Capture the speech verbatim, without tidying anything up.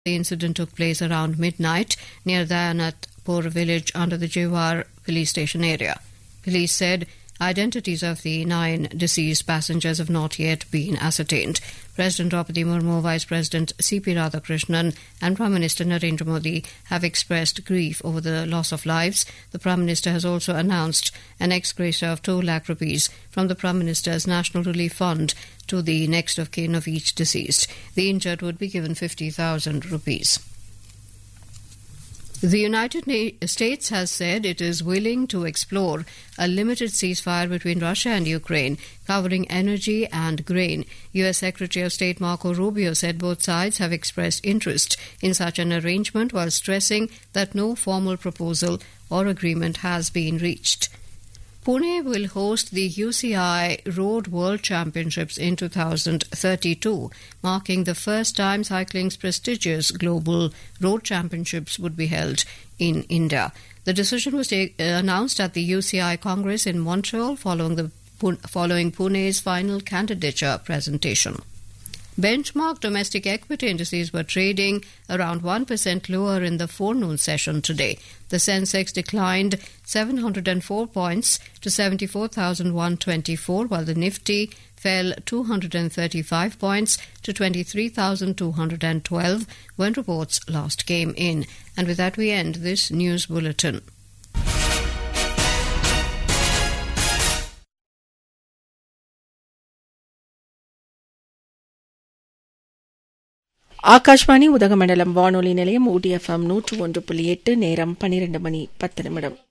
The incident took place around midnight near Dayanatpur village under the Jiwar police station area. Police said identities of the nine deceased passengers have not yet been ascertained. President Draupadi Murmu, Vice President C P Radhakrishnan and Prime Minister Narendra Modi have expressed grief over the loss of lives. The Prime Minister has also announced an ex gratia of two lakh rupees from the Prime Minister's National Relief Fund to the next of kin of each deceased. The injured would be given fifty thousand rupees. The United States has said it is willing to explore a limited ceasefire between Russia and Ukraine, covering energy and grain. U S Secretary of State Marco Rubio said both sides have expressed interest in such an arrangement, while stressing that no formal proposal or agreement has been reached. Pune will host the U C I Road World Championships in two thousand thirty-two, marking the first time cycling's prestigious global road championships would be held in India. The decision was take, uh, announced at the U C I Congress in Montreal following, the, following Pune's final candidature presentation. Benchmark domestic equity indices were trading around one percent lower in the forenoon session today. The Sensex declined seven hundred four points to seventy-four thousand one hundred twenty-four, while the Nifty fell two hundred thirty-five points to twenty-three thousand two hundred twelve when reports last came in. And with that we end this news bulletin. Akashvani Udhagamandalam வானொலி நிலையம் ஊடி FM நூற்று ஒன்று புள்ளி எட்டு நேரம் பன்னிரண்டு மணி பத்து நிமிடம்.